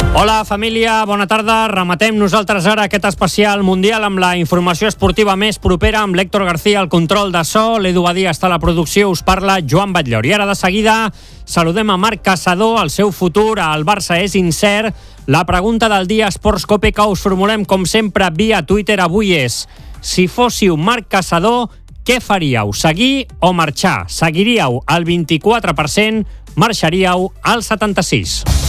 Hola família, bona tarda. Rematem nosaltres ara aquest especial mundial amb la informació esportiva més propera, amb l'Héctor García al control de so, l'Edu Badia està a la producció, us parla Joan Batllor. I ara de seguida saludem a Marc Caçador, el seu futur al Barça és incert. La pregunta del dia Esports Cope que us formulem com sempre via Twitter avui és: si fóssiu Marc Caçador, què faríeu? Seguir o marxar? Seguiríeu al 24%, marxaríeu al 76%.